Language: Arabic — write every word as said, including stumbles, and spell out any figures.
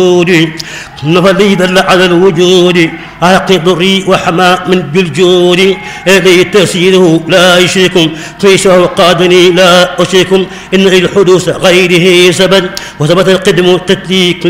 فلي دل على الوجود عاقد ضري وحما من بالجود إلي تسيره لا يشركم فيشه قادني لا أشركم إن الحدوث غيره سبب وثبت القدم تتليك